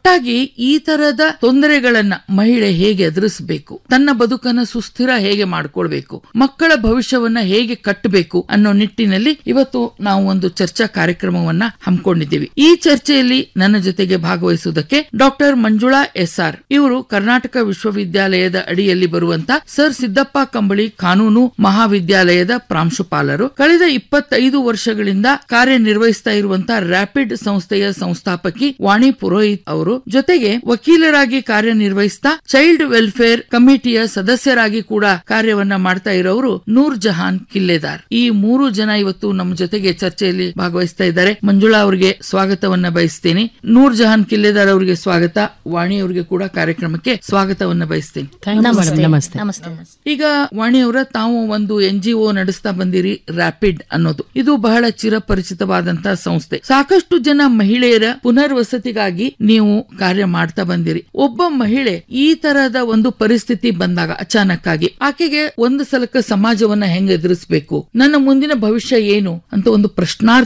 ಒಟ್ಟಾಗಿ ಈ ತರದ ತೊಂದರೆಗಳನ್ನ ಮಹಿಳೆ ಹೇಗೆ ಎದುರಿಸಬೇಕು, ತನ್ನ ಬದುಕನ್ನ ಸುಸ್ಥಿರ ಹೇಗೆ ಮಾಡ್ಕೊಳ್ಬೇಕು, ಮಕ್ಕಳ ಭವಿಷ್ಯವನ್ನ ಹೇಗೆ ಕಟ್ಟಬೇಕು ಅನ್ನೋ ನಿಟ್ಟಿನಲ್ಲಿ ಇವತ್ತು ನಾವು ಒಂದು ಚರ್ಚಾ ಕಾರ್ಯಕ್ರಮವನ್ನ ಹಮ್ಮಿಕೊಂಡಿದ್ದೀವಿ. ಈ ಚರ್ಚೆಯಲ್ಲಿ ನನ್ನ ಜೊತೆಗೆ ಭಾಗವಹಿಸುವುದಕ್ಕೆ ಡಾಕ್ಟರ್ ಮಂಜುಳಾ ಎಸ್ಆರ್ ಇವರು ಕರ್ನಾಟಕ ವಿಶ್ವವಿದ್ಯಾಲಯದ ಅಡಿಯಲ್ಲಿ ಬರುವಂತ ಸರ್ ಸಿದ್ದಪ್ಪ ಕಂಬಳಿ ಕಾನೂನು ಮಹಾವಿದ್ಯಾಲಯದ ಪ್ರಾಂಶುಪಾಲರು. ಕಳೆದ 25 ವರ್ಷಗಳಿಂದ ಕಾರ್ಯನಿರ್ವಹಿಸ್ತಾ ಇರುವಂತಹ ರ್ಯಾಪಿಡ್ ಸಂಸ್ಥೆಯ ಸಂಸ್ಥಾಪಕಿ ವಾಣಿ ಪುರೋಹಿತ್ ಅವರು, ಜೊತೆಗೆ ವಕೀಲರಾಗಿ ಕಾರ್ಯನಿರ್ವಹಿಸ್ತಾ ಚೈಲ್ಡ್ ವೆಲ್ಫೇರ್ ಕಮಿಟಿಯ ಸದಸ್ಯರಾಗಿ ಕೂಡ ಕಾರ್ಯವನ್ನ ಮಾಡ್ತಾ ಇರೋರು ನೂರ್ ಜಹಾನ್ ಕಿಲ್ಲೆದಾರ್. ಈ 3 ಜನ ಇವತ್ತು ನಮ್ಮ ಜೊತೆಗೆ ಚರ್ಚೆಯಲ್ಲಿ ಭಾಗವಹಿಸ್ತಾ ಇದ್ದಾರೆ. ಮಂಜುಳಾ ಅವರಿಗೆ ಸ್ವಾಗತವನ್ನ ಬಯಸ್ತೀನಿ, ನೂರ್ ಜಹಾನ್ ಕಿಲ್ಲೆದಾರ್ ಅವರಿಗೆ ಸ್ವಾಗತ, ವಾಣಿ ಅವರಿಗೆ ಕೂಡ ಕಾರ್ಯಕ್ರಮಕ್ಕೆ ಸ್ವಾಗತವನ್ನ ಬಯಸ್ತೀನಿ. ಈಗ ವಾಣಿ ಅವರ, ತಾವು ಒಂದು NGO ನಡೆಸ್ತಾ ಬಂದಿರಿ, ರ್ಯಾಪಿಡ್ ಅನ್ನೋದು. ಇದು ಬಹಳ ಚಿರಪರಿಚಿತವಾದಂತಹ ಸಂಸ್ಥೆ. ಸಾಕಷ್ಟು ಜನ ಮಹಿಳೆಯರ ಪುನರ್ವಸತಿಗಾಗಿ ನೀವು ಕಾರ್ಯ ಮಾಡ್ತಾ ಬಂದಿರಿ. ಒಬ್ಬ ಮಹಿಳೆ ಈ ತರಹದ ಒಂದು ಪರಿಸ್ಥಿತಿ ಬಂದಾಗ ಅಚಾನಕ್ ಆಗಿ ಆಕೆಗೆ ಒಂದು ಸಲಕ್ಕ ಸಮಾಜವನ್ನ ಹೆಂಗ್ ಎದುರಿಸಬೇಕು, ನನ್ನ ಮುಂದಿನ ಭವಿಷ್ಯ ಏನು ಅಂತ ಒಂದು ಪ್ರಶ್ನಾರ್ಥ